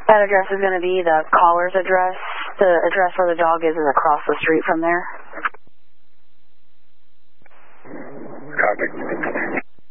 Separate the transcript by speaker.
Speaker 1: That address is going to be the caller's address. The address where the dog is across the street from there.
Speaker 2: Copy.